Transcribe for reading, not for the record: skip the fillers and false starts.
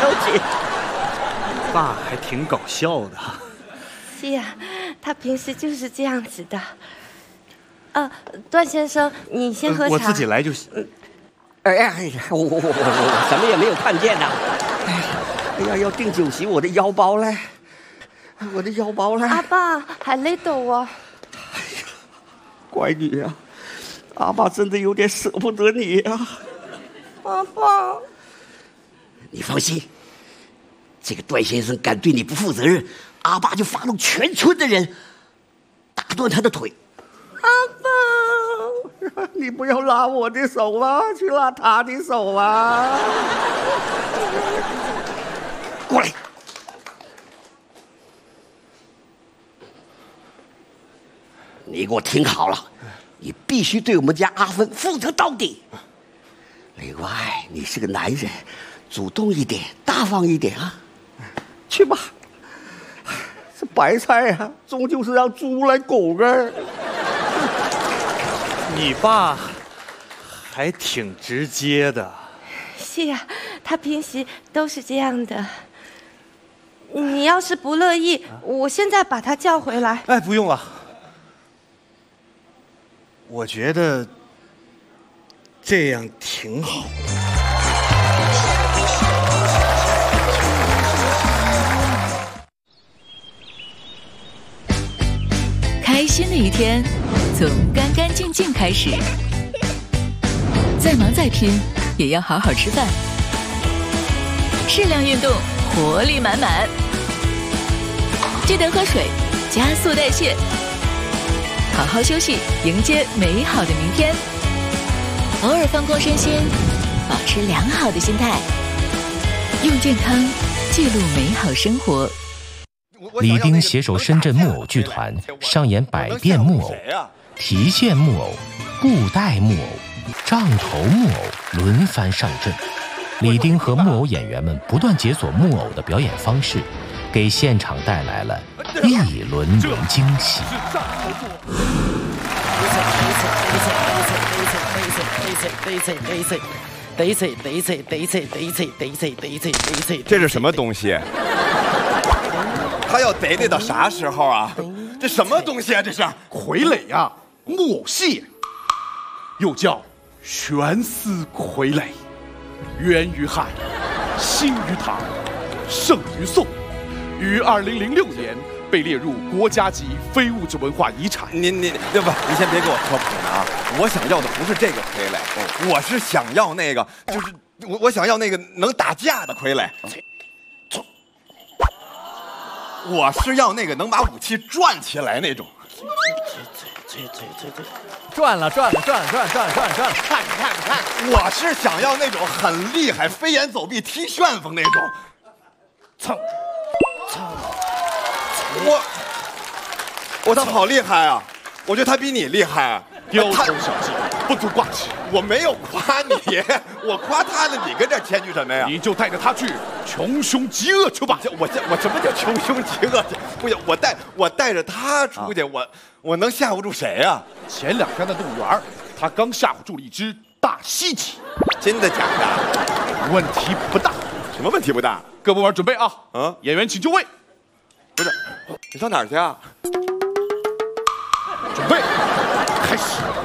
紧。 爸还挺搞笑的。 是呀，他平时就是这样子的。段先生，你先喝茶。 我自己来就行。 哎呀，我什么也没有看见呐。哎呀，要订酒席，我的腰包嘞，我的腰包嘞。 阿爸还累到啊。 哎呀，乖女啊，阿爸真的有点舍不得你啊。 阿爸， 你放心，这个段先生敢对你不负责任，阿爸就发动全村的人打断他的腿。 阿爸， 你不要拉我的手啊，去拉他的手啊！过来，你给我听好了，你必须对我们家阿芬负责到底。另外，你是个男人，主动一点，大方一点啊！去吧，这白菜啊，终究是让猪来拱啊。 你爸还挺直接的。 是呀，他平时都是这样的。你要是不乐意，我现在把他叫回来。 哎，不用了。我觉得这样挺好的。 开心的一天从干干净净开始，再忙再拼也要好好吃饭，适量运动，活力满满。记得喝水，加速代谢，好好休息，迎接美好的明天。偶尔放空身心，保持良好的心态，用健康记录美好生活。 李丁携手深圳木偶剧团上演百变木偶、提线木偶、布袋木偶、杖头木偶轮番上阵。李丁和木偶演员们不断解锁木偶的表演方式，给现场带来了一轮轮惊喜。 这是什么东西？他要逮到啥时候啊？这什么东西啊？这是傀儡呀，木偶戏，又叫悬丝傀儡，源于汉，兴于唐，盛于宋，于2006年被列入国家级非物质文化遗产。 你对吧？你先别给我科普了啊！我想要的不是这个傀儡，我是想要那个，就是我想要那个能打架的傀儡。我是要那个能把武器转起来那种。 转了，看， 我是想要那种很厉害、飞檐走壁、踢旋风那种。他好厉害啊！我觉得他比你厉害啊。 雕头小技，不足挂齿。 我没有夸你，我夸他呢。你跟这谦虚什么呀？ 你就带着他去穷凶极恶去吧。 我什么叫穷凶极恶？不行，我带着他出去，我能吓唬住谁呀？ 前2天的动物园，他刚吓唬住了一只大西岐。 真的假的？ 问题不大。 什么问题不大？ 各部门准备啊！演员请就位。 不是，你上哪儿去啊？ 准备，开始。